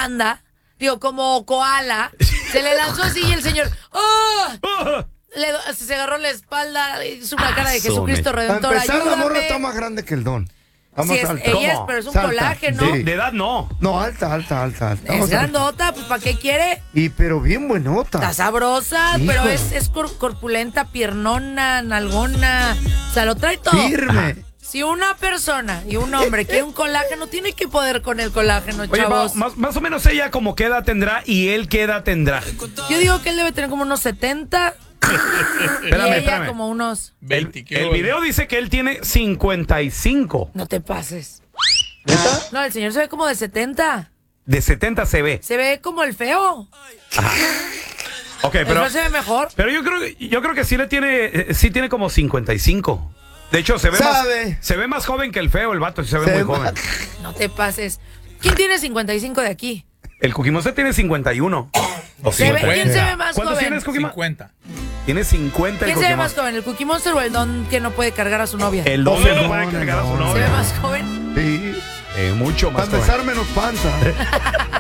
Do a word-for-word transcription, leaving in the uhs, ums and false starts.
panda, digo, como koala, se le lanzó así y el señor, ¡oh! Le, se agarró la espalda, hizo una cara de Jesucristo Redentor. Para empezar, ayúdame. la morra está más grande que el don. Está Sí, más es, alta. ella es, ¿Cómo? pero es un Salta, colágeno. sí. De edad no. No, alta, alta, alta. alta. Es Vamos a ver. grandota, pues ¿para qué quiere? Y pero bien buenota. Está sabrosa, Hijo. pero es, es cor- corpulenta, piernona, nalgona. O sea, lo trae todo. Firme. Si una persona y un hombre quiere un colágeno, tiene que poder con el colágeno, Oye, chavos. ma- más, más o menos ella como qué edad tendrá y él qué edad tendrá. Yo digo que él debe tener como unos setenta. Espérame, y ella espérame. como unos... El, el video dice que él tiene cincuenta y cinco. No te pases. ¿Neta? No, el señor se ve como de setenta. De setenta se ve. Se ve como el feo. Ok, El pero, feo se ve mejor. pero yo creo yo creo que sí le tiene eh, sí tiene como cincuenta y cinco. De hecho, se ve ¿Sabe? más se ve más joven que el feo, el vato, se ve Se muy ve joven. No te pases. ¿Quién tiene cincuenta y cinco de aquí? El Cookie Monster tiene cincuenta y uno. O Se ve- cincuenta. ¿Quién se ve más ¿Cuántos joven? tienes, Cookie Monster? cincuenta. Tiene cincuenta el ¿Quién se Cookie ve más Monster. joven? ¿El Cookie Monster o el don que no puede cargar a su novia? El don Doce no puede dones, cargar a su no. ¿Se ve novia. más joven? Sí. Eh, mucho más Para joven. empezar menos panza.